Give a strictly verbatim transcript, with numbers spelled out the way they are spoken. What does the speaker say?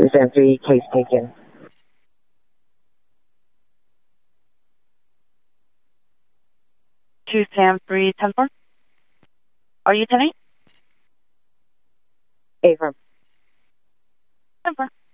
two seven three, case taken. two seven three, ten four. Are you ten eight? Affirm. ten four.